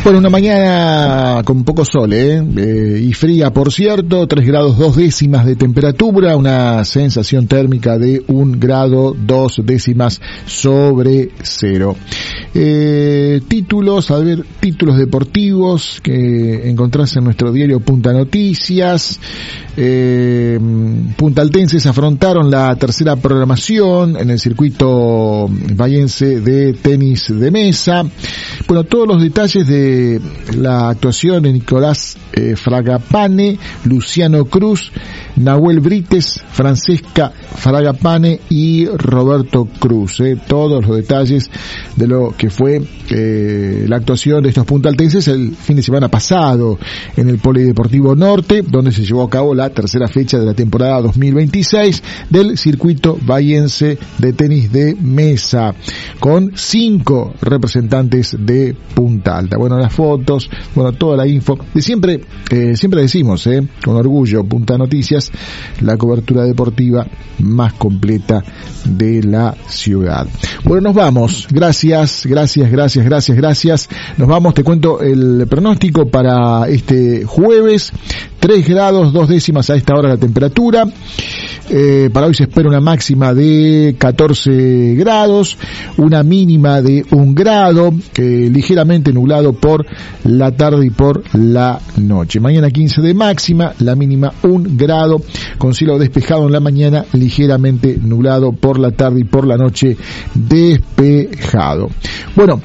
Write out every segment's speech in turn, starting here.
Bueno, una mañana con poco sol, y fría, por cierto, 3 grados 2 décimas de temperatura, una sensación térmica de 1 grado 2 décimas sobre cero. Títulos deportivos que encontrás en nuestro diario Punta Noticias. Puntaltenses afrontaron la tercera programación en el circuito bahiense de tenis de mesa. Bueno, todos los detalles de la actuación de Nicolás Fragapane, Luciano Cruz, Nahuel Brites, Francesca Fragapane y Roberto Cruz. Todos los detalles de lo que fue la actuación de estos puntaltenses el fin de semana pasado en el Polideportivo Norte, donde se llevó a cabo la tercera fecha de la temporada 2026 del circuito bahiense de tenis de mesa, con 5 representantes de Punta Alta. Bueno, las fotos, bueno, toda la info de siempre decimos, con orgullo, Punta Noticias, la cobertura deportiva más completa de la ciudad. Bueno, nos vamos. Gracias. Nos vamos, te cuento el pronóstico para este jueves. 3 grados 2 décimas a esta hora la temperatura. Para hoy se espera una máxima de 14 grados, una mínima de 1 grado, ligeramente nublado por la tarde y por la noche. Mañana 15 de máxima, la mínima 1 grado, con cielo despejado en la mañana, ligeramente nublado por la tarde y por la noche despejado. Bueno,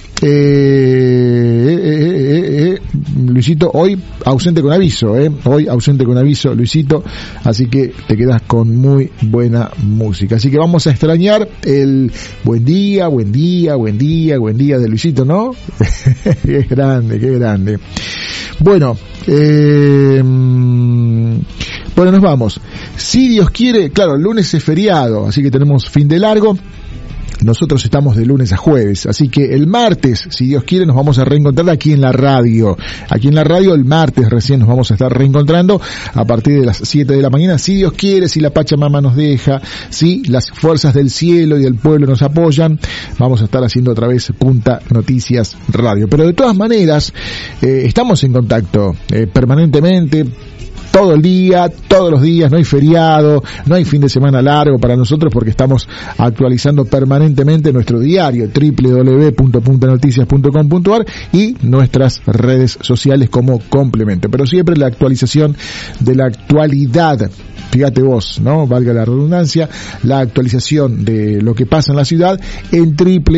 Luisito, hoy ausente con aviso, Luisito, así que te quedas con muy buena música. Así que vamos a extrañar el buen día de Luisito, ¿no? Qué grande. Bueno, nos vamos. Si Dios quiere, claro, el lunes es feriado, así que tenemos fin de largo. Nosotros estamos de lunes a jueves, así que el martes, si Dios quiere, nos vamos a reencontrar aquí en la radio. Aquí en la radio el martes recién nos vamos a estar reencontrando a partir de las 7 de la mañana, si Dios quiere, si la Pachamama nos deja, si las fuerzas del cielo y del pueblo nos apoyan, vamos a estar haciendo otra vez Punta Noticias Radio. Pero de todas maneras, estamos en contacto permanentemente, todo el día, todos los días, no hay feriado, no hay fin de semana largo para nosotros porque estamos actualizando permanentemente nuestro diario www.puntanoticias.com.ar y nuestras redes sociales como complemento, pero siempre la actualización de la actualidad. Fíjate vos, ¿no? Valga la redundancia, la actualización de lo que pasa en la ciudad en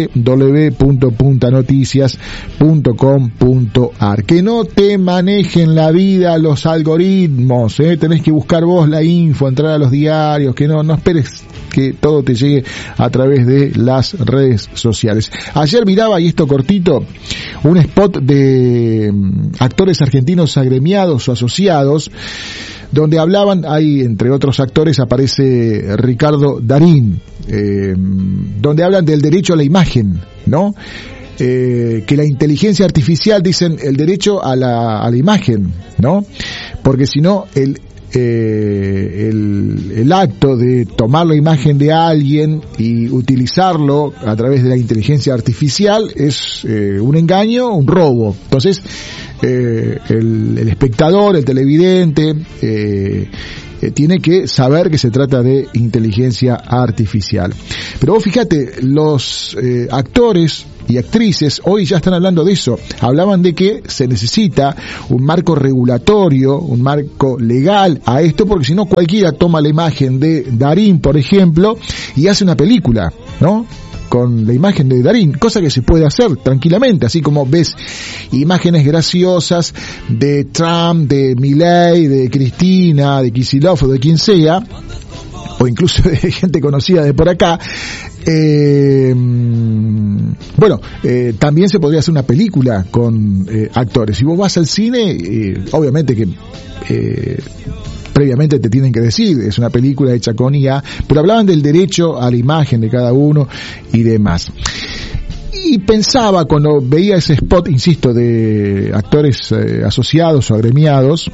www.puntanoticias.com.ar. Que no te manejen la vida los algoritmos, tenés que buscar vos la info, entrar a los diarios, que no esperes que todo te llegue a través de las redes sociales. Ayer miraba, y esto cortito, un spot de actores argentinos agremiados o asociados, donde hablaban, hay entre otros actores aparece Ricardo Darín, donde hablan del derecho a la imagen, ¿no? Que la inteligencia artificial, dicen, el derecho a la imagen, ¿no? Porque si no, el acto de tomar la imagen de alguien y utilizarlo a través de la inteligencia artificial es un engaño, un robo. Entonces, el espectador, el televidente, tiene que saber que se trata de inteligencia artificial. Pero vos fíjate, los actores y actrices hoy ya están hablando de eso. Hablaban de que se necesita un marco regulatorio, un marco legal a esto, porque si no cualquiera toma la imagen de Darín, por ejemplo, y hace una película, ¿no? Con la imagen de Darín, cosa que se puede hacer tranquilamente, así como ves imágenes graciosas de Trump, de Milei, de Cristina, de Kicillof o de quien sea, o incluso de gente conocida de por acá. También se podría hacer una película con actores. Si vos vas al cine, obviamente que previamente te tienen que decir, es una película hecha con IA, pero hablaban del derecho a la imagen de cada uno y demás. Y pensaba, cuando veía ese spot, insisto, de actores asociados o agremiados,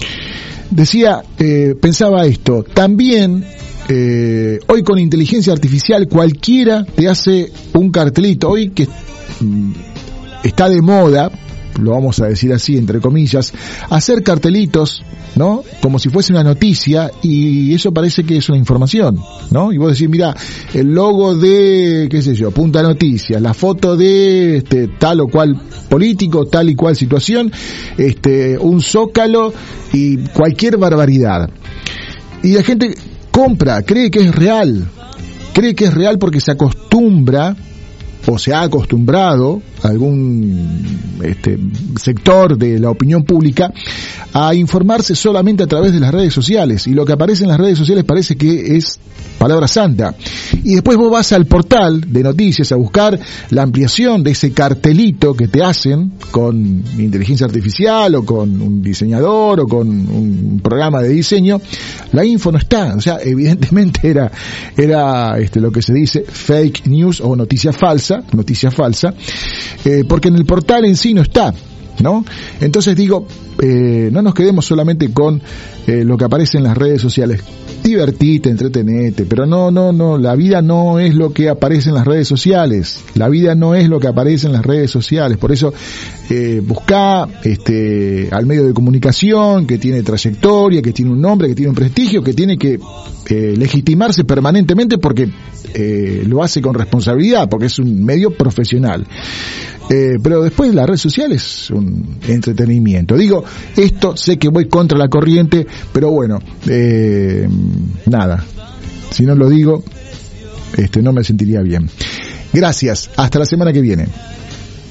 pensaba esto, también hoy con inteligencia artificial cualquiera te hace un cartelito, hoy que está de moda, lo vamos a decir así, entre comillas, hacer cartelitos, ¿no? Como si fuese una noticia, y eso parece que es una información, ¿no? Y vos decís, mira, el logo de, qué sé yo, Punta Noticias, la foto de tal o cual político, tal y cual situación, un zócalo y cualquier barbaridad. Y la gente compra, cree que es real porque se acostumbra o se ha acostumbrado algún sector de la opinión pública a informarse solamente a través de las redes sociales, y lo que aparece en las redes sociales parece que es palabra santa. Y después vos vas al portal de noticias a buscar la ampliación de ese cartelito que te hacen con inteligencia artificial o con un diseñador o con un programa de diseño. La info no está, o sea, evidentemente era lo que se dice fake news o noticia falsa, porque en el portal en sí no está, ¿no? Entonces digo, no nos quedemos solamente con lo que aparece en las redes sociales. Divertite, entretenete, pero no, la vida no es lo que aparece en las redes sociales. La vida no es lo que aparece en las redes sociales. Por eso, buscá al medio de comunicación que tiene trayectoria, que tiene un nombre, que tiene un prestigio, que tiene que legitimarse permanentemente porque lo hace con responsabilidad, porque es un medio profesional. Pero después la red social es un entretenimiento. Digo, esto sé que voy contra la corriente, pero bueno, nada, si no lo digo, no me sentiría bien. Gracias, hasta la semana que viene.